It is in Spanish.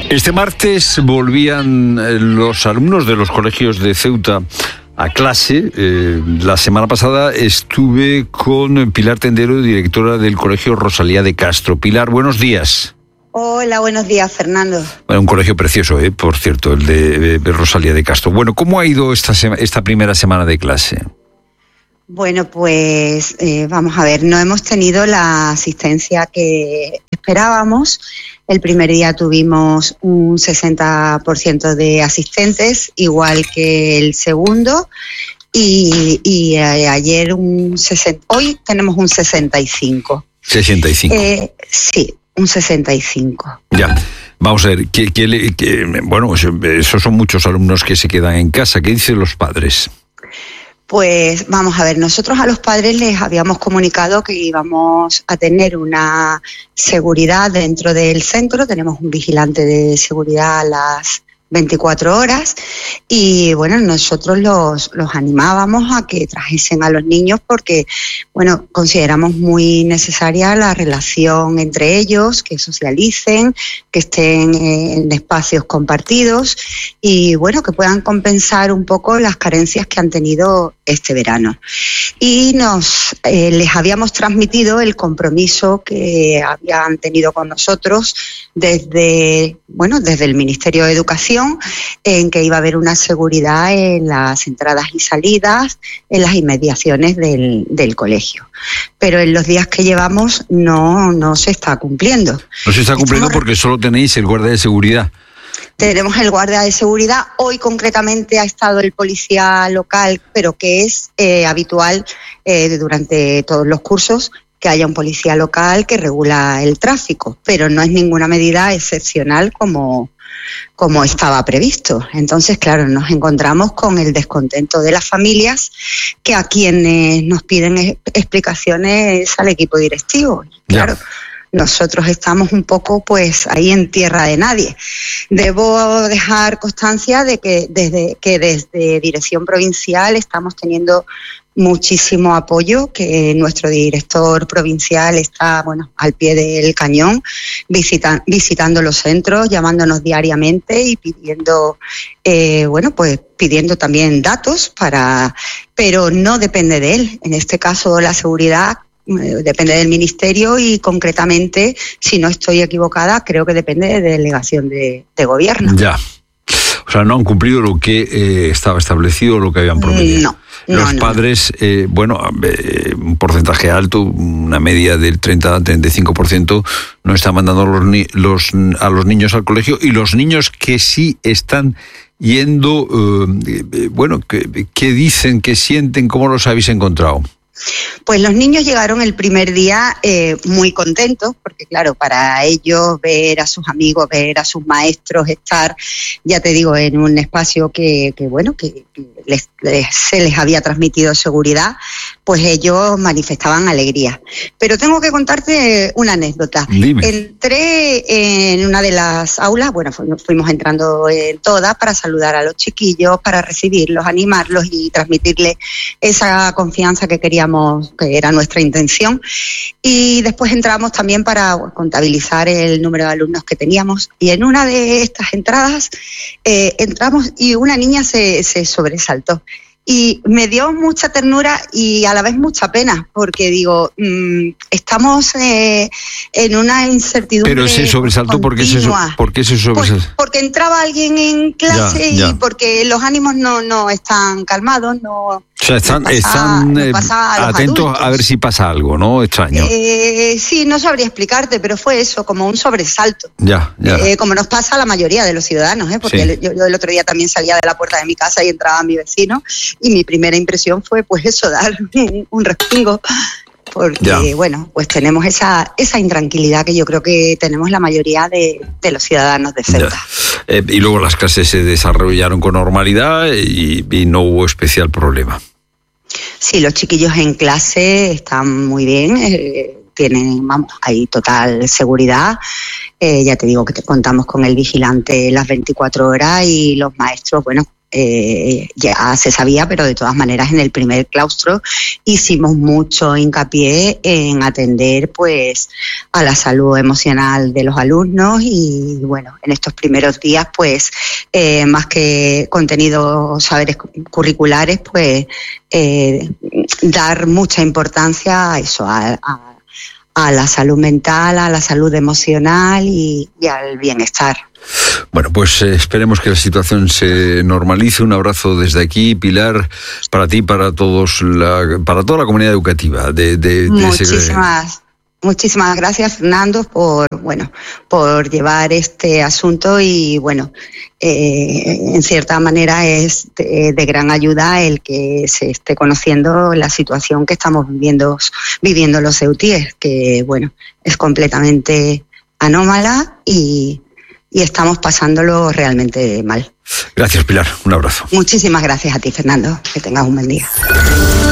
Este martes volvían los alumnos de los colegios de Ceuta a clase. La semana pasada estuve con Pilar Tendero, directora del Colegio Rosalía de Castro. Pilar, buenos días. Hola, buenos días, Fernando. Bueno, un colegio precioso, por cierto, el de Rosalía de Castro. Bueno, ¿cómo ha ido esta primera semana de clase? Bueno, pues vamos a ver, no hemos tenido la asistencia que esperábamos. El primer día tuvimos un 60% de asistentes, igual que el segundo, y ayer hoy tenemos un 65. 65. Sí, un 65. Ya. Vamos a ver, bueno, esos son muchos alumnos que se quedan en casa. ¿Qué dicen los padres? Pues vamos a ver, nosotros a los padres les habíamos comunicado que íbamos a tener una seguridad dentro del centro. Tenemos un vigilante de seguridad a las 24 horas y bueno, nosotros los animábamos a que trajesen a los niños porque bueno, consideramos muy necesaria la relación entre ellos, que socialicen, que estén en espacios compartidos y bueno, que puedan compensar un poco las carencias que han tenido este verano. Y les habíamos transmitido el compromiso que habían tenido con nosotros desde el Ministerio de Educación, en que iba a haber una seguridad en las entradas y salidas, en las inmediaciones del colegio. Pero en los días que llevamos no se está cumpliendo. No se está cumpliendo porque solo tenéis el guardia de seguridad. Tenemos el guardia de seguridad. Hoy concretamente ha estado el policía local, pero que es habitual durante todos los cursos que haya un policía local que regula el tráfico, pero no es ninguna medida excepcional como estaba previsto. Entonces, claro, nos encontramos con el descontento de las familias, que a quienes nos piden explicaciones es al equipo directivo. Claro, nosotros estamos un poco pues ahí en tierra de nadie. Debo dejar constancia de que desde Dirección Provincial estamos teniendo muchísimo apoyo, que nuestro director provincial está al pie del cañón, visitando los centros, llamándonos diariamente y pidiendo pidiendo también datos pero no depende de él. En este caso la seguridad depende del Ministerio y concretamente, si no estoy equivocada, creo que depende de delegación de gobierno. Ya. O sea, no han cumplido lo que estaba establecido, lo que habían prometido. Los padres, un porcentaje alto, una media del 30-35%, no están mandando a los niños al colegio, y los niños que sí están yendo, ¿qué dicen, qué sienten, cómo los habéis encontrado? Pues los niños llegaron el primer día muy contentos, porque claro, para ellos ver a sus amigos, ver a sus maestros, estar, ya te digo, en un espacio que se les había transmitido seguridad, pues ellos manifestaban alegría. Pero tengo que contarte una anécdota. Dime. Entré en una de las aulas, fuimos entrando en todas para saludar a los chiquillos, para recibirlos, animarlos y transmitirles esa confianza que queríamos, que era nuestra intención. Y después entramos también para contabilizar el número de alumnos que teníamos. Y en una de estas entradas entramos y una niña se sobresaltó. Y me dio mucha ternura y a la vez mucha pena, porque digo, estamos en una incertidumbre. Pero ese sobresalto, ¿por qué se sobresaltó? Porque entraba alguien en clase y porque los ánimos no están calmados, no. O sea, están atentos a ver si pasa algo, ¿no? Extraño. Sí, no sabría explicarte, pero fue eso, como un sobresalto. Ya. Como nos pasa a la mayoría de los ciudadanos, porque yo el otro día también salía de la puerta de mi casa y entraba mi vecino, y mi primera impresión fue pues eso, dar un respingo, porque pues tenemos esa intranquilidad que yo creo que tenemos la mayoría de los ciudadanos de Ceuta. Y luego las clases se desarrollaron con normalidad y no hubo especial problema. Sí, los chiquillos en clase están muy bien, hay total seguridad. Ya te digo que contamos con el vigilante las 24 horas y los maestros, ya se sabía, pero de todas maneras en el primer claustro hicimos mucho hincapié en atender pues a la salud emocional de los alumnos y bueno, en estos primeros días pues más que contenidos, saberes curriculares, pues dar mucha importancia a eso, a la salud mental, a la salud emocional y al bienestar. Bueno, pues esperemos que la situación se normalice. Un abrazo desde aquí, Pilar, para ti, para todos, para toda la comunidad educativa. Muchísimas gracias, Fernando, por llevar este asunto y bueno, en cierta manera es de gran ayuda el que se esté conociendo la situación que estamos viviendo los ceutíes, que bueno, es completamente anómala y estamos pasándolo realmente mal. Gracias, Pilar. Un abrazo. Muchísimas gracias a ti, Fernando. Que tengas un buen día.